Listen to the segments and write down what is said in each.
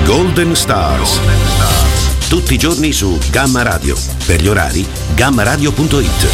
Golden Stars. Tutti i giorni su Gamma Radio. Per gli orari, gammaradio.it.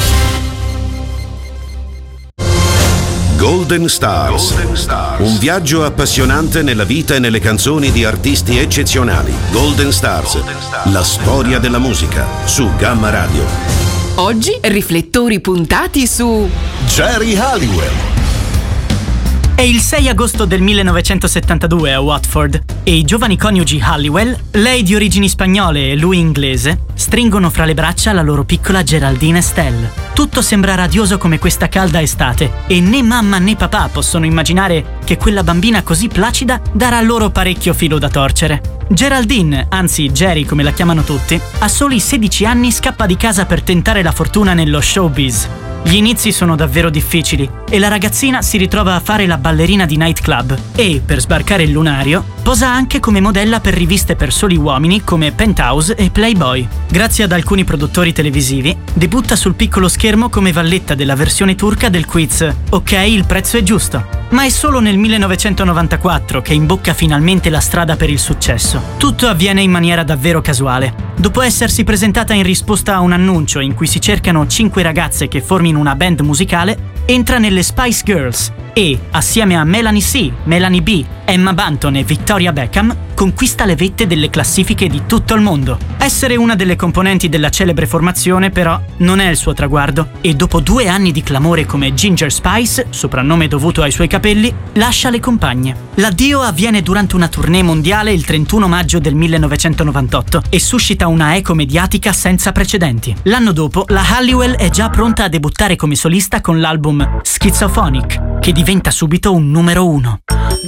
Golden Stars. Un viaggio appassionante nella vita e nelle canzoni di artisti eccezionali. Golden Stars. La storia della musica su Gamma Radio. Oggi riflettori puntati su Geri Halliwell. È il 6 agosto del 1972 a Watford e i giovani coniugi Halliwell, lei di origini spagnole e lui inglese, stringono fra le braccia la loro piccola Geraldine Estelle. Tutto sembra radioso come questa calda estate e né mamma né papà possono immaginare che quella bambina così placida darà loro parecchio filo da torcere. Geraldine, anzi Geri come la chiamano tutti, a soli 16 anni scappa di casa per tentare la fortuna nello showbiz. Gli inizi sono davvero difficili e la ragazzina si ritrova a fare la ballerina di nightclub e, per sbarcare il lunario, posa anche come modella per riviste per soli uomini come Penthouse e Playboy. Grazie ad alcuni produttori televisivi, debutta sul piccolo schermo come valletta della versione turca del quiz Ok, il prezzo è giusto. Ma è solo nel 1994 che imbocca finalmente la strada per il successo. Tutto avviene in maniera davvero casuale. Dopo essersi presentata in risposta a un annuncio in cui si cercano 5 ragazze che formino una band musicale, entra nelle Spice Girls e, assieme a Melanie C, Melanie B, Emma Bunton e Victoria Beckham, conquista le vette delle classifiche di tutto il mondo. Essere una delle componenti della celebre formazione, però, non è il suo traguardo e dopo 2 anni di clamore come Ginger Spice, soprannome dovuto ai suoi capelli, lascia le compagne. L'addio avviene durante una tournée mondiale il 31 maggio del 1998 e suscita una eco mediatica senza precedenti. L'anno dopo, la Halliwell è già pronta a debuttare come solista con l'album Schizophonic, che diventa subito un numero 1.